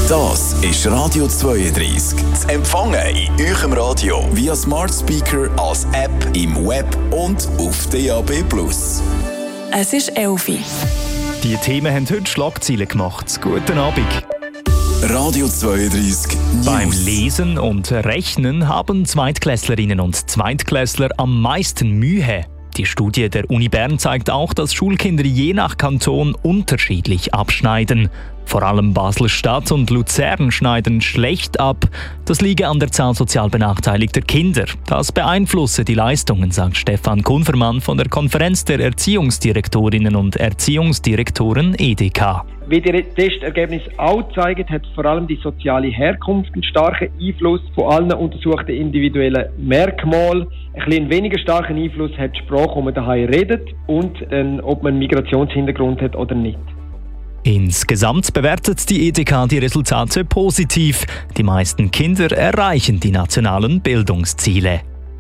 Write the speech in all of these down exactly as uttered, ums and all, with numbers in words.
Das ist Radio zweiunddreißig. Zu empfangen in eurem Radio via Smart Speaker, als App, im Web und auf D A B plus. Es ist elf Uhr. Die Themen haben heute Schlagzeilen gemacht. Guten Abend. Radio zweiunddreißig News. Beim Lesen und Rechnen haben Zweitklässlerinnen und Zweitklässler am meisten Mühe. Die Studie der Uni Bern zeigt auch, dass Schulkinder je nach Kanton unterschiedlich abschneiden. Vor allem Basel-Stadt und Luzern schneiden schlecht ab. Das liege an der Zahl sozial benachteiligter Kinder. Das beeinflusse die Leistungen, sagt Stefan Kunfermann von der Konferenz der Erziehungsdirektorinnen und Erziehungsdirektoren E D K. Wie die Testergebnisse auch zeigen, hat vor allem die soziale Herkunft einen starken Einfluss von allen untersuchten individuellen Merkmalen. Ein bisschen weniger starken Einfluss hat die Sprache, die man daheim redet, und äh, ob man einen Migrationshintergrund hat oder nicht. Insgesamt bewertet die E D K die Resultate positiv. Die meisten Kinder erreichen die nationalen Bildungsziele.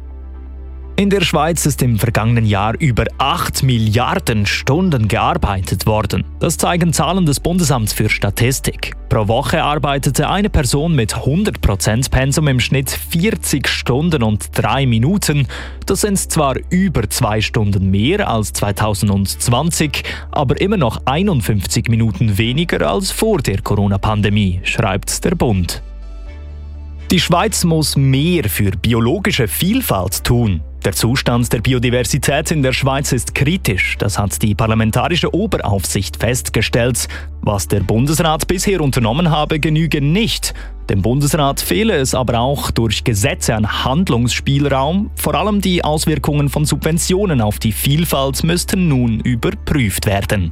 In der Schweiz ist im vergangenen Jahr über acht Milliarden Stunden gearbeitet worden. Das zeigen Zahlen des Bundesamts für Statistik. Pro Woche arbeitete eine Person mit hundert Prozent Pensum im Schnitt vierzig Stunden und drei Minuten. Das sind zwar über zwei Stunden mehr als zweitausendzwanzig, aber immer noch einundfünfzig Minuten weniger als vor der Corona-Pandemie, schreibt der Bund. Die Schweiz muss mehr für biologische Vielfalt tun. Der Zustand der Biodiversität in der Schweiz ist kritisch, das hat die Parlamentarische Oberaufsicht festgestellt. Was der Bundesrat bisher unternommen habe, genüge nicht. Dem Bundesrat fehle es aber auch durch Gesetze an Handlungsspielraum. Vor allem die Auswirkungen von Subventionen auf die Vielfalt müssten nun überprüft werden.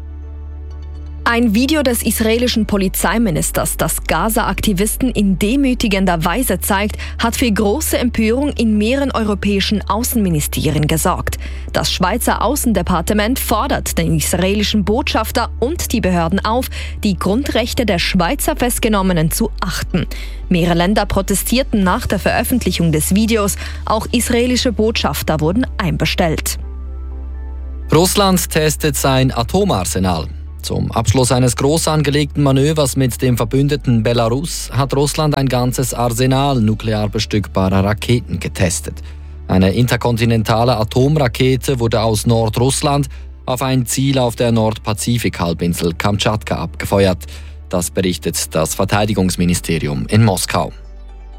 Ein Video des israelischen Polizeiministers, das Gaza-Aktivisten in demütigender Weise zeigt, hat für große Empörung in mehreren europäischen Außenministerien gesorgt. Das Schweizer Außendepartement fordert den israelischen Botschafter und die Behörden auf, die Grundrechte der Schweizer Festgenommenen zu achten. Mehrere Länder protestierten nach der Veröffentlichung des Videos. Auch israelische Botschafter wurden einbestellt. Russland testet sein Atomarsenal. Zum Abschluss eines groß angelegten Manövers mit dem Verbündeten Belarus hat Russland ein ganzes Arsenal nuklear bestückbarer Raketen getestet. Eine interkontinentale Atomrakete wurde aus Nordrussland auf ein Ziel auf der Nordpazifik-Halbinsel Kamtschatka abgefeuert. Das berichtet das Verteidigungsministerium in Moskau.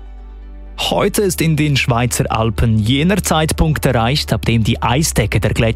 Heute ist in den Schweizer Alpen jener Zeitpunkt erreicht, ab dem die Eisdecke der Gletscher